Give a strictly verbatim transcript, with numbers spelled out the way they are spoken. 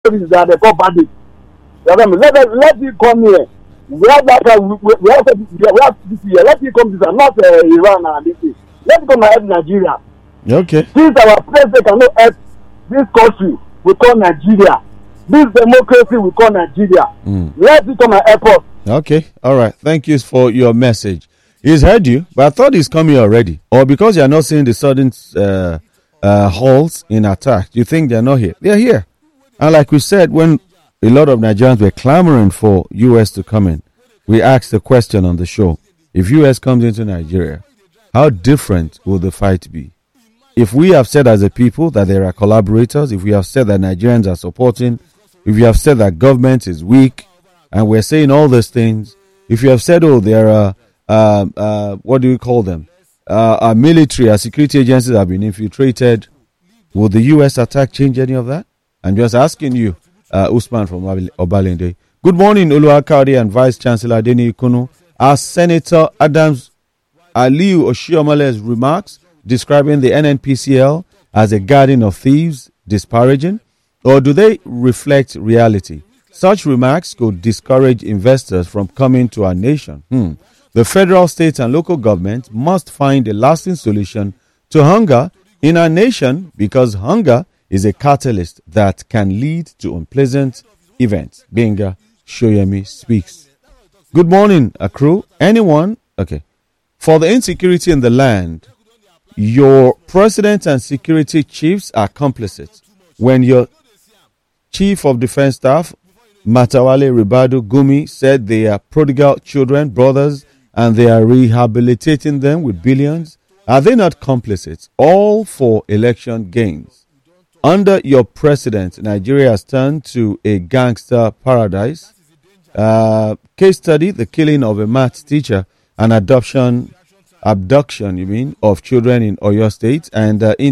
terrorists that they call bandits. You know what I mean? Let us let it come here. We have that. Uh, we, we, we have we have this year. Let it come this year, not uh, Iran and this thing. Let it come and help Nigeria. Okay. Since our president cannot help this country, we call Nigeria. This democracy we call Nigeria. Mm. Let it come and help us. Okay. All right. Thank you for your message. He's heard you, but I thought he's coming already. Or because you're not seeing the sudden uh, uh, halts in attack, you think they're not here. They're here. And like we said, when a lot of Nigerians were clamoring for U S to come in, we asked the question on the show, if U S comes into Nigeria, how different will the fight be? If we have said as a people that there are collaborators, if we have said that Nigerians are supporting, if you have said that government is weak, and we're saying all these things, if you have said, oh, there are, uh, uh, what do we call them? Uh, our military, our security agencies have been infiltrated, will the U S attack change any of that? I'm just asking you, uh, Usman from Obalende. Good morning, Oluwakari and Vice Chancellor Adeni Ikunu. Our Senator Adams Aliu Oshiomale's remarks describing the N N P C L as a garden of thieves disparaging, or do they reflect reality? Such remarks could discourage investors from coming to our nation. Hmm. The federal, state, and local government must find a lasting solution to hunger in our nation, because hunger is a catalyst that can lead to unpleasant events. Benga Shoyemi speaks. Good morning, Akru. Anyone? Okay. For the insecurity in the land, your president and security chiefs are complicit. When your chief of defense staff, Matawale Ribadu Gumi, said they are prodigal children, brothers, and they are rehabilitating them with billions, are they not complicit? All for election gains. Under your president, Nigeria has turned to a gangster paradise. Uh, case study, the killing of a math teacher, and adoption, abduction, you mean, of children in Oyo State, and uh,